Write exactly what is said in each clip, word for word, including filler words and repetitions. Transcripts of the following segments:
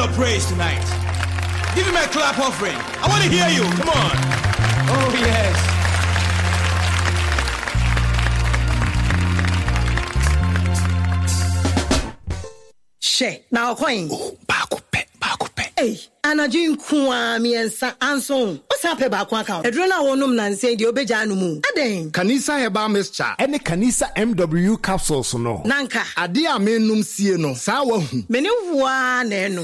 kind of praise tonight. Give him a clap offering. I want to hear you. Come on. Oh, yes. She, now coin. Oh, bakupe, bakupe. Hey, anajin kuwa miensa anson. What's up about one count? Edrona wonum nanse di obeja anumu. Aden. Kanisa heba mixture. Ene kanisa M W capsules no. Nanka. Ade a menum sie no. Sa wa hu. Meni wa na enu.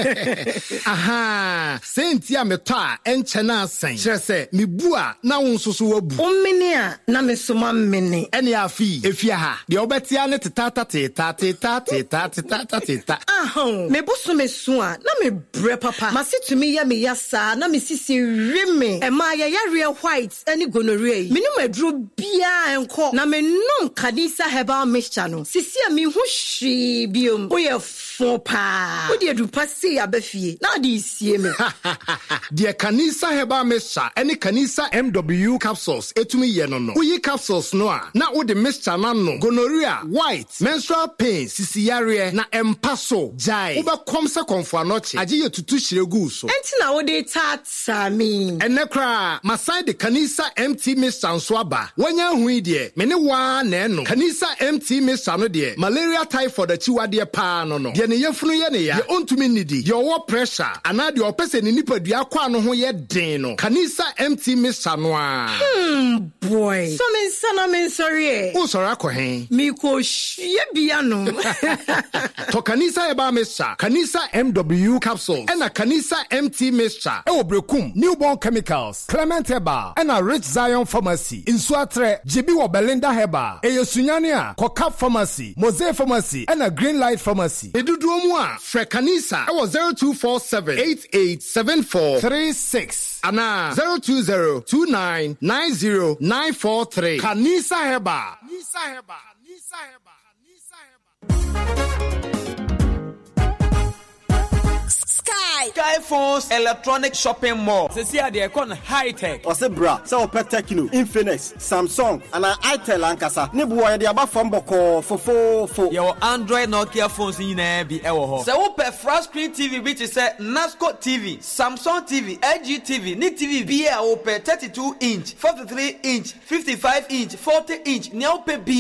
Aha. Senti a meto a enche na asen. Kire se me bu a na wo nsoso wabu. Ommeni a na mesoma mmeni. Ene afi efia ha. De obetia ne tetata teta teta teta teta teta. Ahon. Me busu me su a na me bre papa. Masitumi ya me yasa na me sisi rime. E ma ya ya real white any gonorrhea. Minum edru bia enko na me nom kanisa herbal mixture no. Sisi a me hu hwi biom. Wo ye fo pa. Wo de edu pase abafie. Na de sie me. De kanisa herbal mixture any kanisa M W capsules etumi ye no no. Wo yi capsules no a na wo de mixture na no. Gonorrhea, white, menstrual pain, sisi yare na empaso jai. Wo be kom se konfo anoche. Age ye tutu shiregu so. Enti na wo de tata mi. Ene kra masai de kanisa M T mixture nso aba. Wanya hu de me ne wa na eno. Kanisa M T mixture no de malaria typhoid achiwade pa no no. De ne yefunu ye ne ya. De ontumi nidi. De owo pressure ana de opese ne nipadua kwa no ho ye den no. Kanisa M T mixture no a. Hmm boy. So me sana me sorry e. O sorry akohen. Mi ko hwie bia no. To kanisa eba mixture. Kanisa M W capsules. Ena kanisa M T mixture. Ewo brekum. Newborn chemicals. Clement Herbal. Ena Rich Zion Pharmacy. Insuatre. Jibi wo Belinda Herbal. Eyo sunyane a. Kokap Pharmacy. Mose Pharmacy. Ena Green Light Pharmacy. Edudu omu a. Fre kanisa. Ewo zero two four seven eight eight seven four three six. Ana zero two zero two nine nine zero nine four three. Kanisa Herbal. Kanisa Herbal. Kanisa Herbal. Kanisa Herbal. Sky. Sky Phones Electronic Shopping Mall. Se see they con high tech. Ose bra, se o pet Tecno, Infinix, Samsung, ana Itel ankasa. Ne bu ya de aba fam boko fofo fo. Your Android Nokia phones in na bi e wo ho. Se wo pe flat screen T V which is say Nasco T V, Samsung T V, L G T V, ni T V bi e wo pe thirty-two inch, forty-three inch, fifty-five inch, forty inch. Ne o pe bi